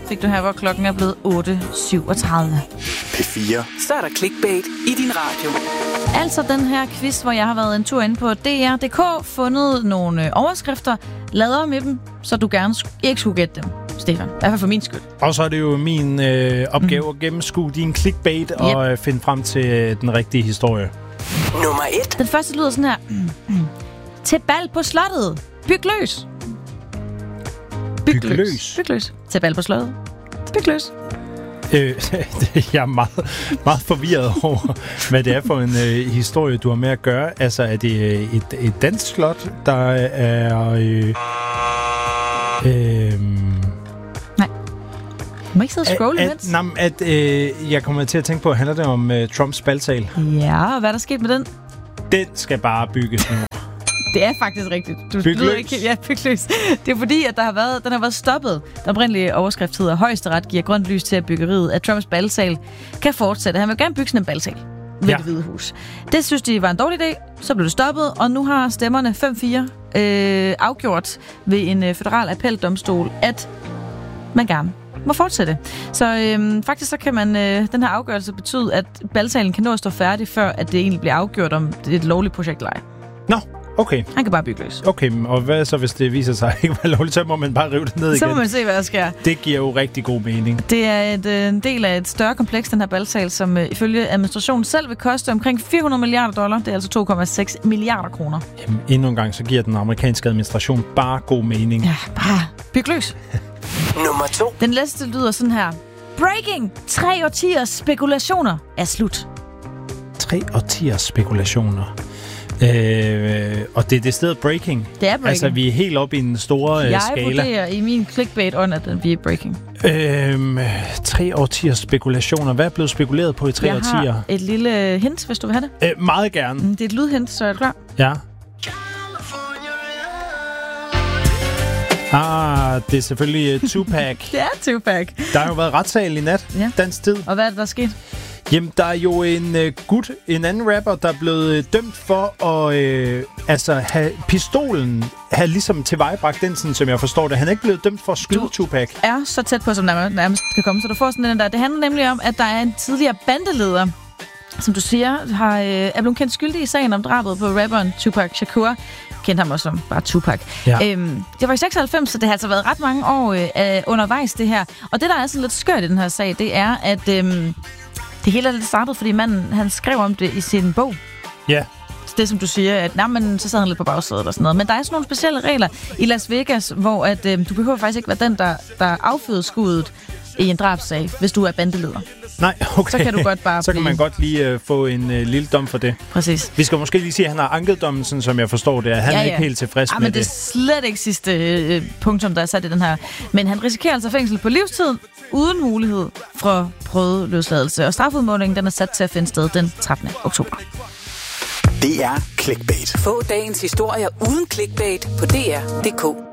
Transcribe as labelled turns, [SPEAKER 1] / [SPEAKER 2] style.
[SPEAKER 1] fik du her, hvor klokken er blevet 8:37.
[SPEAKER 2] P4.
[SPEAKER 3] Så er der clickbait i din radio.
[SPEAKER 1] Altså den her quiz, hvor jeg har været en tur inde på DR.dk, fundet nogle overskrifter, lavet om med dem, så du gerne ikke skulle gætte dem, Stefan. I hvert fald for min skyld.
[SPEAKER 4] Og så er det jo min opgave at gennemskue din clickbait og finde frem til den rigtige historie.
[SPEAKER 3] Nummer 1.
[SPEAKER 1] Den første lyder sådan her. Til bal på slottet. Byg løs.
[SPEAKER 4] Byg løs.
[SPEAKER 1] Byg løs. Til bal på slottet. Byg løs.
[SPEAKER 4] Jeg er meget forvirret over, hvad det er for en historie, du har med at gøre. Altså, er det et dansk slot, der er...
[SPEAKER 1] Nej. Du må ikke sidde og scrolle imens.
[SPEAKER 4] Jeg kommer til at tænke på, handler det om Trumps balsal?
[SPEAKER 1] Ja, og hvad er der sket med den?
[SPEAKER 4] Den skal bare bygges nu.
[SPEAKER 1] Det er faktisk rigtigt.
[SPEAKER 4] Byg løs.
[SPEAKER 1] Ikke, ja, byg løs. Det er fordi, at den har været stoppet. Den oprindelige overskrift hedder: Højesteret giver grønt lys til, at byggeriet af Trumps balsal kan fortsætte. Han vil gerne bygge sådan en balsal ved Det Hvide Hus. Det synes de var en dårlig idé. Så blev det stoppet, og nu har stemmerne 5-4 afgjort ved en federal appeldomstol, at man gerne må fortsætte. Så faktisk så kan man den her afgørelse betyde, at balsalen kan nå at stå færdig, før at det egentlig bliver afgjort, om det er et lovligt projekt eller ej.
[SPEAKER 4] Nå. Okay.
[SPEAKER 1] Han kan bare bygge løs.
[SPEAKER 4] Okay, og hvad så, hvis det viser sig ikke være lovligt, så må man bare rive det ned igen?
[SPEAKER 1] Så må man se, hvad der sker.
[SPEAKER 4] Det giver jo rigtig god mening.
[SPEAKER 1] Det er en del af et større kompleks, den her balsal, som ifølge administrationen selv vil koste omkring $400 milliarder. Det er altså 2,6 milliarder kroner.
[SPEAKER 4] Jamen, endnu en gang, så giver den amerikanske administration bare god mening.
[SPEAKER 1] Ja, bare byg løs.
[SPEAKER 3] Nummer 2.
[SPEAKER 1] Den næste lyder sådan her. Breaking! 3 årtiers spekulationer er slut.
[SPEAKER 4] 3 årtiers spekulationer. Og det er stedet breaking.
[SPEAKER 1] Det er breaking.
[SPEAKER 4] Altså, vi er helt oppe i den store skala.
[SPEAKER 1] Jeg vurderer i min clickbait-ånd, at vi er breaking.
[SPEAKER 4] 3 årtiers spekulationer. Hvad er blevet spekuleret på i 3 årtier?
[SPEAKER 1] Jeg har et lille hint, hvis du vil have det.
[SPEAKER 4] Meget gerne.
[SPEAKER 1] Det er et lydhint, så er du klar?
[SPEAKER 4] Ja. Det er selvfølgelig Tupac.
[SPEAKER 1] Det er Tupac.
[SPEAKER 4] Der har jo været retssal i nat.
[SPEAKER 1] Ja.
[SPEAKER 4] Dansk tid.
[SPEAKER 1] Og hvad er det, der er sket?
[SPEAKER 4] Jamen, der er jo en anden rapper, der er blevet dømt for at have pistolen, have ligesom tilvejebragt den, sådan, som jeg forstår det. Han er ikke blevet dømt for at skyde Tupac.
[SPEAKER 1] Er så tæt på, som nærmest kan komme, så du får sådan den der. Det handler nemlig om, at der er en tidligere bandeleder, som du siger, er blevet kendt skyldig i sagen om drabet på rapperen Tupac Shakur. Kendte ham også som bare Tupac. Ja. Det var i 96, så det har altså været ret mange år undervejs, det her. Og det, der er sådan lidt skørt i den her sag, det er, at det hele er lidt startet, fordi manden, han skrev om det i sin bog.
[SPEAKER 4] Ja.
[SPEAKER 1] Det, som du siger, at så sad han lidt på bagsædet og sådan noget. Men der er sådan nogle specielle regler i Las Vegas, hvor at, du behøver faktisk ikke være den, der afføder skuddet i en drabssag, hvis du er bandeleder.
[SPEAKER 4] Nej, okay.
[SPEAKER 1] Så kan du godt bare
[SPEAKER 4] så kan man godt lige få en lille dom for det.
[SPEAKER 1] Præcis.
[SPEAKER 4] Vi skal måske lige sige, at han har anket dommen, sådan som jeg forstår det. Han er ikke helt tilfreds med det.
[SPEAKER 1] Men det er slet ikke sidste punktum, der er sat i den her. Men han risikerer altså fængsel på livstid, uden mulighed for prøveløsladelse. Og strafudmålingen, den er sat til at finde sted den 13. oktober.
[SPEAKER 2] Det er clickbait.
[SPEAKER 3] Få dagens historier uden clickbait på DR.dk.